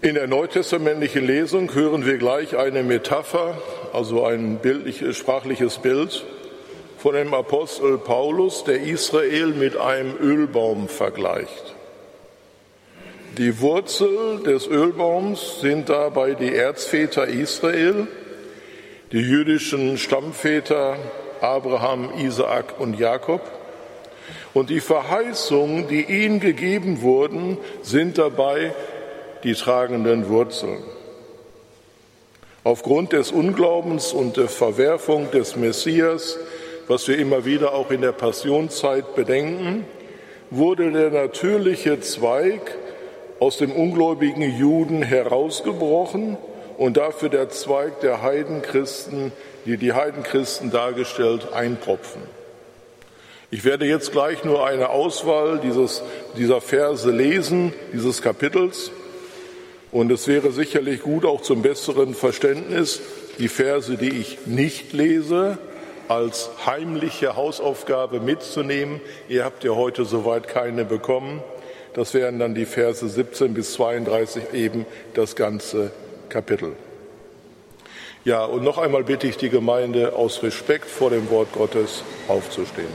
In der neutestamentlichen Lesung hören wir gleich eine Metapher, also ein sprachliches Bild von dem Apostel Paulus, der Israel mit einem Ölbaum vergleicht. Die Wurzel des Ölbaums sind dabei die Erzväter Israel, die jüdischen Stammväter Abraham, Isaak und Jakob. Und die Verheißungen, die ihnen gegeben wurden, sind dabei die tragenden Wurzeln. Aufgrund des Unglaubens und der Verwerfung des Messias, was wir immer wieder auch in der Passionszeit bedenken, wurde der natürliche Zweig aus dem ungläubigen Juden herausgebrochen und dafür der Zweig der Heidenchristen, die Heidenchristen dargestellt, einpropfen. Ich werde jetzt gleich nur eine Auswahl dieser Verse lesen, dieses Kapitels. Und es wäre sicherlich gut, auch zum besseren Verständnis, die Verse, die ich nicht lese, als heimliche Hausaufgabe mitzunehmen. Ihr habt ja heute soweit keine bekommen. Das wären dann die Verse 17 bis 32, eben das ganze Kapitel. Ja, und noch einmal bitte ich die Gemeinde, aus Respekt vor dem Wort Gottes aufzustehen.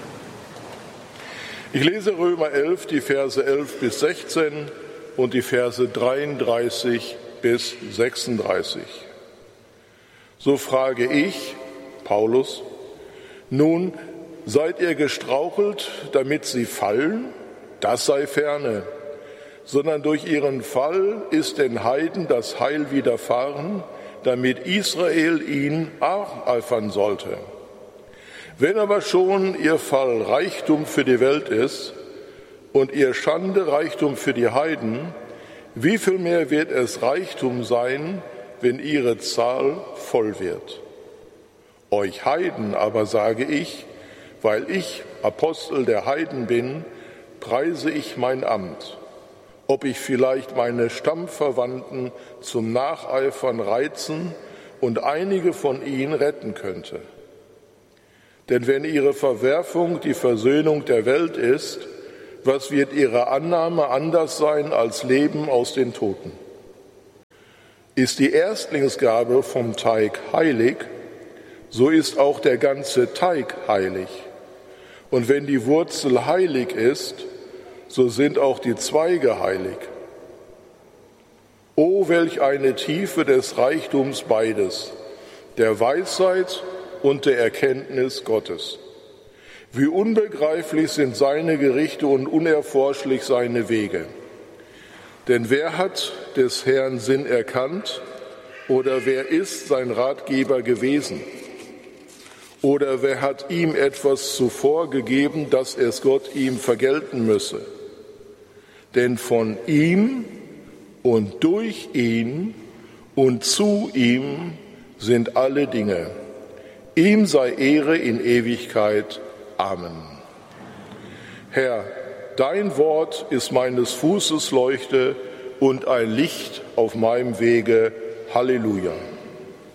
Ich lese Römer 11, die Verse 11 bis 16 und die Verse 33 bis 36. So frage ich, Paulus, nun seid ihr gestrauchelt, damit sie fallen? Das sei ferne, sondern durch ihren Fall ist den Heiden das Heil widerfahren, damit Israel ihn nacheifern sollte. Wenn aber schon ihr Fall Reichtum für die Welt ist und ihr Schande Reichtum für die Heiden, wie viel mehr wird es Reichtum sein, wenn ihre Zahl voll wird? Euch Heiden aber sage ich, weil ich Apostel der Heiden bin, preise ich mein Amt, ob ich vielleicht meine Stammverwandten zum Nacheifern reizen und einige von ihnen retten könnte. Denn wenn ihre Verwerfung die Versöhnung der Welt ist, was wird ihre Annahme anders sein als Leben aus den Toten? Ist die Erstlingsgabe vom Teig heilig, so ist auch der ganze Teig heilig. Und wenn die Wurzel heilig ist, so sind auch die Zweige heilig. O, welch eine Tiefe des Reichtums beides, der Weisheit und der Erkenntnis Gottes. Wie unbegreiflich sind seine Gerichte und unerforschlich seine Wege. Denn wer hat des Herrn Sinn erkannt, oder wer ist sein Ratgeber gewesen? Oder wer hat ihm etwas zuvor gegeben, dass es Gott ihm vergelten müsse? Denn von ihm und durch ihn und zu ihm sind alle Dinge. Ihm sei Ehre in Ewigkeit. Amen. Herr, dein Wort ist meines Fußes Leuchte und ein Licht auf meinem Wege. Halleluja.